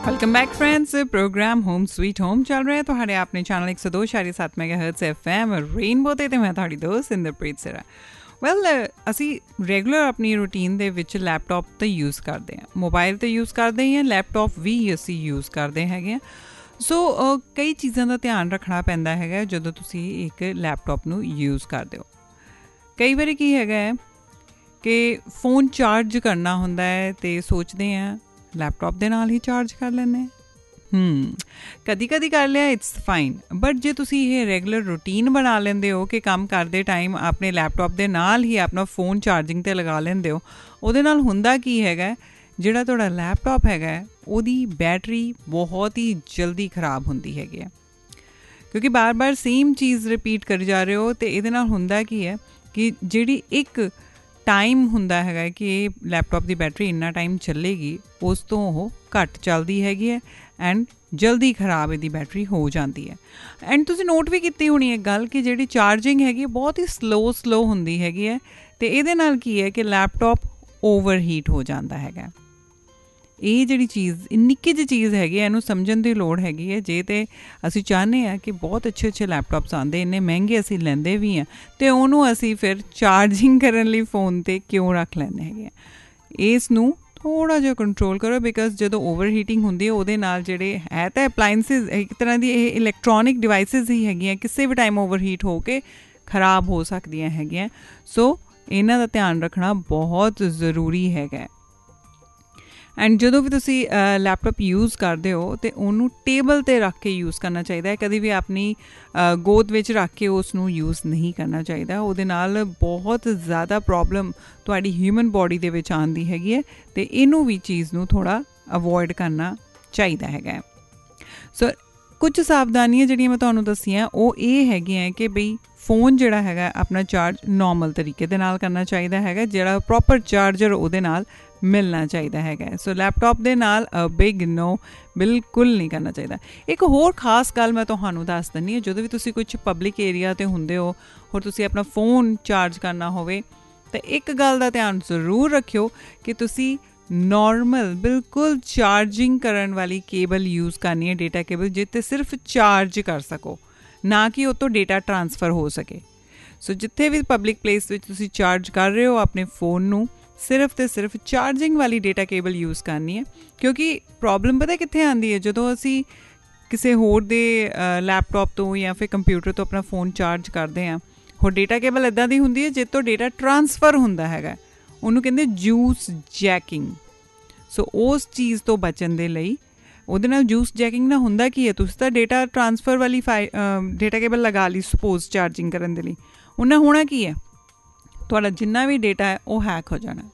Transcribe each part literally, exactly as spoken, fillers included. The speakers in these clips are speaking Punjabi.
Welcome back friends. Programme home sweet home चल रहा है ਤੁਹਾਡੇ ਆਪਣੇ ਚੈਨਲ ਇੱਕ ਸੌ ਦੋ ਪੁਆਇੰਟ ਸੱਤ ਮੈਗਾਹਰਟਜ਼ ਐਫ ਐਮ ਰੇਨਬੋ ਤੇ ਮੈਂ ਤੁਹਾਡੀ ਦੋਸਤ ਇੰਦਰਪ੍ਰੀਤ ਸਿਰਾ। ਵੈਲ ਅਸੀਂ ਰੈਗੂਲਰ ਆਪਣੀ ਰੂਟੀਨ ਦੇ ਵਿੱਚ ਲੈਪਟਾਪ ਤਾਂ ਯੂਜ਼ ਕਰਦੇ ਹਾਂ, ਮੋਬਾਈਲ ਤਾਂ ਯੂਜ਼ ਕਰਦੇ ਹੀ ਹਾਂ, ਲੈਪਟਾਪ ਵੀ ਅਸੀਂ ਯੂਜ਼ ਕਰਦੇ ਹੈਗੇ ਹਾਂ। ਸੋ ਕਈ ਚੀਜ਼ਾਂ ਦਾ ਧਿਆਨ ਰੱਖਣਾ ਪੈਂਦਾ ਹੈਗਾ ਜਦੋਂ ਤੁਸੀਂ ਇੱਕ ਲੈਪਟਾਪ ਨੂੰ ਯੂਜ਼ ਕਰਦੇ ਹੋ। ਕਈ ਵਾਰੀ ਕੀ ਹੈਗਾ ਹੈ ਕਿ ਫ਼ੋਨ ਚਾਰਜ ਕਰਨਾ ਹੁੰਦਾ ਹੈ ਅਤੇ ਸੋਚਦੇ ਹਾਂ ਲੈਪਟਾਪ ਦੇ ਨਾਲ ਹੀ ਚਾਰਜ ਕਰ ਲੈਂਦੇ ਹੂੰ ਕਦੀ ਕਦੀ ਕਰ ਲਿਆ, ਇਟਸ ਫਾਈਨ। ਬਟ ਜੇ ਤੁਸੀਂ ਇਹ ਰੈਗੂਲਰ ਰੂਟੀਨ ਬਣਾ ਲੈਂਦੇ ਹੋ ਕਿ ਕੰਮ ਕਰਦੇ ਟਾਈਮ ਆਪਣੇ ਲੈਪਟਾਪ ਦੇ ਨਾਲ ਹੀ ਆਪਣਾ ਫ਼ੋਨ ਚਾਰਜਿੰਗ 'ਤੇ ਲਗਾ ਲੈਂਦੇ ਹੋ, ਉਹਦੇ ਨਾਲ ਹੁੰਦਾ ਕੀ ਹੈਗਾ, ਜਿਹੜਾ ਤੁਹਾਡਾ ਲੈਪਟਾਪ ਹੈਗਾ ਉਹਦੀ ਬੈਟਰੀ ਬਹੁਤ ਹੀ ਜਲਦੀ ਖ਼ਰਾਬ ਹੁੰਦੀ ਹੈਗੀ ਹੈ, ਕਿਉਂਕਿ ਬਾਰ ਬਾਰ ਸੇਮ ਚੀਜ਼ ਰਿਪੀਟ ਕਰੀ ਜਾ ਰਹੇ ਹੋ। ਅਤੇ ਇਹਦੇ ਨਾਲ ਹੁੰਦਾ ਕੀ ਹੈ ਕਿ ਜਿਹੜੀ ਇੱਕ ਟਾਈਮ ਹੁੰਦਾ ਹੈਗਾ ਕਿ ਇਹ ਲੈਪਟਾਪ ਦੀ ਬੈਟਰੀ ਇੰਨਾ ਟਾਈਮ ਚੱਲੇਗੀ, ਉਸ ਤੋਂ ਉਹ ਘੱਟ ਚੱਲਦੀ ਹੈਗੀ ਹੈ ਐਂਡ ਜਲਦੀ ਖ਼ਰਾਬ ਇਹਦੀ ਬੈਟਰੀ ਹੋ ਜਾਂਦੀ ਹੈ। ਐਂਡ ਤੁਸੀਂ ਨੋਟ ਵੀ ਕੀਤੀ ਹੋਣੀ ਇੱਕ ਗੱਲ ਕਿ ਜਿਹੜੀ ਚਾਰਜਿੰਗ ਹੈਗੀ ਬਹੁਤ ਹੀ ਸਲੋ ਸਲੋ ਹੁੰਦੀ ਹੈਗੀ ਹੈ, ਅਤੇ ਇਹਦੇ ਨਾਲ ਕੀ ਹੈ ਕਿ ਲੈਪਟਾਪ ਓਵਰ ਹੀਟ ਹੋ ਜਾਂਦਾ ਹੈਗਾ। ਇਹ ਜਿਹੜੀ ਚੀਜ਼ ਨਿੱਕੀ ਜਿਹੀ ਚੀਜ਼ ਹੈਗੀ ਹੈ, ਇਹਨੂੰ ਸਮਝਣ ਦੀ ਲੋੜ ਹੈਗੀ ਹੈ। ਜੇ ਤਾਂ ਅਸੀਂ ਚਾਹੁੰਦੇ ਹਾਂ ਕਿ ਬਹੁਤ ਅੱਛੇ ਅੱਛੇ ਲੈਪਟਾਪਸ ਆਉਂਦੇ, ਇੰਨੇ ਮਹਿੰਗੇ ਅਸੀਂ ਲੈਂਦੇ ਵੀ ਹਾਂ, ਅਤੇ ਉਹਨੂੰ ਅਸੀਂ ਫਿਰ ਚਾਰਜਿੰਗ ਕਰਨ ਲਈ ਫ਼ੋਨ 'ਤੇ ਕਿਉਂ ਰੱਖ ਲੈਂਦੇ ਹੈਗੇ ਆ। ਇਸ ਨੂੰ ਥੋੜ੍ਹਾ ਜਿਹਾ ਕੰਟਰੋਲ ਕਰੋ, ਬਿਕਾਜ਼ ਜਦੋਂ ਓਵਰ ਹੀਟਿੰਗ ਹੁੰਦੀ ਹੈ ਉਹਦੇ ਨਾਲ ਜਿਹੜੇ ਹੈ ਤਾਂ ਅਪਲਾਇੰਸਿਸ ਇੱਕ ਤਰ੍ਹਾਂ ਦੀ ਇਹ ਇਲੈਕਟ੍ਰੋਨਿਕ ਡਿਵਾਈਸਿਸ ਹੀ ਹੈਗੀਆਂ, ਕਿਸੇ ਵੀ ਟਾਈਮ ਓਵਰ ਹੀਟ ਹੋ ਕੇ ਖ਼ਰਾਬ ਹੋ ਸਕਦੀਆਂ ਹੈਗੀਆਂ। ਸੋ ਇਹਨਾਂ ਦਾ ਧਿਆਨ ਰੱਖਣਾ ਬਹੁਤ ਜ਼ਰੂਰੀ ਹੈਗਾ। ਐਂਡ ਜਦੋਂ ਵੀ ਤੁਸੀਂ ਲੈਪਟਾਪ ਯੂਜ਼ ਕਰਦੇ ਹੋ ਤਾਂ ਉਹਨੂੰ ਟੇਬਲ 'ਤੇ ਰੱਖ ਕੇ ਯੂਜ਼ ਕਰਨਾ ਚਾਹੀਦਾ ਹੈ, ਕਦੇ ਵੀ ਆਪਣੀ ਗੋਦ ਵਿੱਚ ਰੱਖ ਕੇ ਉਸ ਨੂੰ ਯੂਜ਼ ਨਹੀਂ ਕਰਨਾ ਚਾਹੀਦਾ। ਉਹਦੇ ਨਾਲ ਬਹੁਤ ਜ਼ਿਆਦਾ ਪ੍ਰੋਬਲਮ ਤੁਹਾਡੀ ਹਿਊਮਨ ਬੋਡੀ ਦੇ ਵਿੱਚ ਆਉਂਦੀ ਹੈਗੀ ਹੈ, ਅਤੇ ਇਹਨੂੰ ਵੀ ਚੀਜ਼ ਨੂੰ ਥੋੜ੍ਹਾ ਅਵੋਇਡ ਕਰਨਾ ਚਾਹੀਦਾ ਹੈਗਾ। ਸੋ ਕੁਝ ਸਾਵਧਾਨੀਆਂ ਜਿਹੜੀਆਂ ਮੈਂ ਤੁਹਾਨੂੰ ਦੱਸੀਆਂ ਉਹ ਇਹ ਹੈਗੀਆਂ ਕਿ ਬਈ ਫ਼ੋਨ ਜਿਹੜਾ ਹੈਗਾ ਆਪਣਾ ਚਾਰਜ ਨੋਰਮਲ ਤਰੀਕੇ ਦੇ ਨਾਲ ਕਰਨਾ ਚਾਹੀਦਾ ਹੈਗਾ, ਜਿਹੜਾ ਪ੍ਰੋਪਰ ਚਾਰਜਰ ਉਹਦੇ ਨਾਲ ਮਿਲਣਾ ਚਾਹੀਦਾ ਹੈਗਾ। ਸੋ ਲੈਪਟਾਪ ਦੇ ਨਾਲ ਬਿਗ ਨੋ ਬਿਲਕੁਲ ਨਹੀਂ ਕਰਨਾ ਚਾਹੀਦਾ। ਇੱਕ ਹੋਰ ਖਾਸ ਗੱਲ ਮੈਂ ਤੁਹਾਨੂੰ ਦੱਸ ਦਿੰਦੀ ਹਾਂ, ਜਦੋਂ ਵੀ ਤੁਸੀਂ ਕੁਝ ਪਬਲਿਕ ਏਰੀਆ 'ਤੇ ਹੁੰਦੇ ਹੋ ਹੋਰ ਤੁਸੀਂ ਆਪਣਾ ਫ਼ੋਨ ਚਾਰਜ ਕਰਨਾ ਹੋਵੇ ਤਾਂ ਇੱਕ ਗੱਲ ਦਾ ਧਿਆਨ ਜ਼ਰੂਰ ਰੱਖਿਓ ਕਿ ਤੁਸੀਂ ਨੋਰਮਲ ਬਿਲਕੁਲ ਚਾਰਜਿੰਗ ਕਰਨ ਵਾਲੀ ਕੇਬਲ ਯੂਜ਼ ਕਰਨੀ ਹੈ, ਡੇਟਾ ਕੇਬਲ, ਜਿੱਥੇ ਸਿਰਫ ਚਾਰਜ ਕਰ ਸਕੋ, ਨਾ ਕਿ ਉਹ ਤੋਂ ਡੇਟਾ ਟਰਾਂਸਫਰ ਹੋ ਸਕੇ। ਸੋ ਜਿੱਥੇ ਵੀ ਪਬਲਿਕ ਪਲੇਸ ਵਿੱਚ ਤੁਸੀਂ ਚਾਰਜ ਕਰ ਰਹੇ ਹੋ ਆਪਣੇ ਫ਼ੋਨ ਨੂੰ, ਸਿਰਫ ਅਤੇ ਸਿਰਫ ਚਾਰਜਿੰਗ ਵਾਲੀ ਡੇਟਾ ਕੇਬਲ ਯੂਜ਼ ਕਰਨੀ ਹੈ। ਕਿਉਂਕਿ ਪ੍ਰੋਬਲਮ ਪਤਾ ਕਿੱਥੇ ਆਉਂਦੀ ਹੈ, ਜਦੋਂ ਅਸੀਂ ਕਿਸੇ ਹੋਰ ਦੇ ਲੈਪਟਾਪ ਤੋਂ ਜਾਂ ਫਿਰ ਕੰਪਿਊਟਰ ਤੋਂ ਆਪਣਾ ਫ਼ੋਨ ਚਾਰਜ ਕਰਦੇ ਹਾਂ, ਹੋਰ ਡੇਟਾ ਕੇਬਲ ਇੱਦਾਂ ਦੀ ਹੁੰਦੀ ਹੈ ਜਿਸ ਤੋਂ ਡੇਟਾ ਟਰਾਂਸਫਰ ਹੁੰਦਾ ਹੈਗਾ, ਉਹਨੂੰ ਕਹਿੰਦੇ ਜੂਸ ਜੈਕਿੰਗ। ਸੋ ਉਸ ਚੀਜ਼ ਤੋਂ ਬਚਣ ਦੇ ਲਈ ਉਹਦੇ ਨਾਲ ਜੂਸ ਜੈਕਿੰਗ ਨਾਲ ਹੁੰਦਾ ਕੀ ਹੈ, ਤੁਸੀਂ ਤਾਂ ਡੇਟਾ ਟਰਾਂਸਫਰ ਵਾਲੀ ਫਾਈ ਡੇਟਾ ਕੇਬਲ ਲਗਾ ਲਈ ਸਪੋਜ਼ ਚਾਰਜਿੰਗ ਕਰਨ ਦੇ ਲਈ, ਉਹਨਾਂ ਹੋਣਾ ਕੀ ਹੈ, ਤੁਹਾਡਾ ਜਿੰਨਾ ਵੀ ਡੇਟਾ ਹੈ ਉਹ ਹੈਕ ਹੋ ਜਾਣਾ।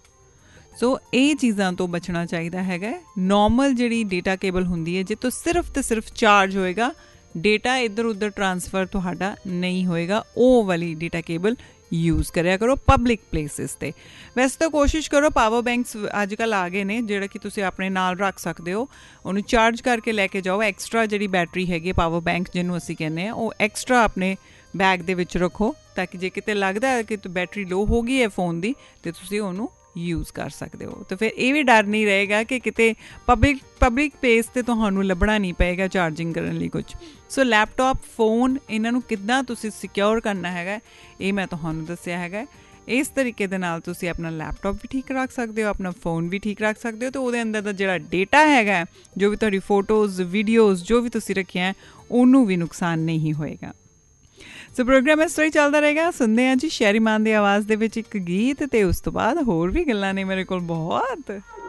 ਸੋ ਇਹ ਚੀਜ਼ਾਂ ਤੋਂ ਬਚਣਾ ਚਾਹੀਦਾ ਹੈਗਾ। ਨੋਰਮਲ ਜਿਹੜੀ ਡੇਟਾ ਕੇਬਲ ਹੁੰਦੀ ਹੈ ਜਿਸ ਤੋਂ ਸਿਰਫ ਅਤੇ ਸਿਰਫ ਚਾਰਜ ਹੋਏਗਾ, ਡੇਟਾ ਇੱਧਰ ਉੱਧਰ ਟਰਾਂਸਫਰ ਤੁਹਾਡਾ ਨਹੀਂ ਹੋਏਗਾ, ਉਹ ਵਾਲੀ ਡੇਟਾ ਕੇਬਲ ਯੂਜ਼ ਕਰਿਆ ਕਰੋ ਪਬਲਿਕ ਪਲੇਸਿਸ 'ਤੇ। ਵੈਸੇ ਤਾਂ ਕੋਸ਼ਿਸ਼ ਕਰੋ, ਪਾਵਰ ਬੈਂਕਸ ਅੱਜ ਕੱਲ੍ਹ ਆ ਗਏ ਨੇ ਜਿਹੜਾ ਕਿ ਤੁਸੀਂ ਆਪਣੇ ਨਾਲ ਰੱਖ ਸਕਦੇ ਹੋ, ਉਹਨੂੰ ਚਾਰਜ ਕਰਕੇ ਲੈ ਕੇ ਜਾਓ। ਐਕਸਟਰਾ ਜਿਹੜੀ ਬੈਟਰੀ ਹੈਗੀ ਪਾਵਰ ਬੈਂਕ ਜਿਹਨੂੰ ਅਸੀਂ ਕਹਿੰਦੇ ਹਾਂ, ਉਹ ਐਕਸਟਰਾ ਆਪਣੇ ਬੈਗ ਦੇ ਵਿੱਚ ਰੱਖੋ, ਤਾਂ ਕਿ ਜੇ ਕਿਤੇ ਲੱਗਦਾ ਹੈ ਕਿ ਬੈਟਰੀ ਲੋ ਹੋ ਗਈ ਹੈ ਫ਼ੋਨ ਦੀ, ਅਤੇ ਤੁਸੀਂ ਉਹਨੂੰ ਯੂਜ਼ ਕਰ ਸਕਦੇ ਹੋ। ਤਾਂ ਫਿਰ ਇਹ ਵੀ ਡਰ ਨਹੀਂ ਰਹੇਗਾ ਕਿ ਕਿਤੇ ਪਬਲਿਕ ਪਬਲਿਕ ਪਲੇਸ 'ਤੇ ਤੁਹਾਨੂੰ ਲੱਭਣਾ ਨਹੀਂ ਪਏਗਾ ਚਾਰਜਿੰਗ ਕਰਨ ਲਈ ਕੁਝ। ਸੋ ਲੈਪਟਾਪ, ਫ਼ੋਨ, ਇਹਨਾਂ ਨੂੰ ਕਿੱਦਾਂ ਤੁਸੀਂ ਸਿਕਿਉਰ ਕਰਨਾ ਹੈਗਾ ਇਹ ਮੈਂ ਤੁਹਾਨੂੰ ਦੱਸਿਆ ਹੈਗਾ। ਇਸ ਤਰੀਕੇ ਦੇ ਨਾਲ ਤੁਸੀਂ ਆਪਣਾ ਲੈਪਟਾਪ ਵੀ ਠੀਕ ਰੱਖ ਸਕਦੇ ਹੋ, ਆਪਣਾ ਫ਼ੋਨ ਵੀ ਠੀਕ ਰੱਖ ਸਕਦੇ ਹੋ, ਅਤੇ ਉਹਦੇ ਅੰਦਰ ਦਾ ਜਿਹੜਾ ਡੇਟਾ ਹੈਗਾ, ਜੋ ਵੀ ਤੁਹਾਡੀ ਫੋਟੋਜ਼, ਵੀਡੀਓਜ਼ ਜੋ ਵੀ ਤੁਸੀਂ ਰੱਖੀਆਂ, ਉਹਨੂੰ ਵੀ ਨੁਕਸਾਨ ਨਹੀਂ ਹੋਏਗਾ। ਸੋ ਪ੍ਰੋਗਰਾਮ ਇਸ ਤਰ੍ਹਾਂ ਹੀ ਚੱਲਦਾ ਰਹੇਗਾ। ਸੁਣਦੇ ਹਾਂ ਜੀ ਸ਼ੈਰੀ ਮਾਨ ਦੀ ਆਵਾਜ਼ ਦੇ ਵਿੱਚ ਇੱਕ ਗੀਤ, ਅਤੇ ਉਸ ਤੋਂ ਬਾਅਦ ਹੋਰ ਵੀ ਗੱਲਾਂ ਨੇ ਮੇਰੇ ਕੋਲ ਬਹੁਤ।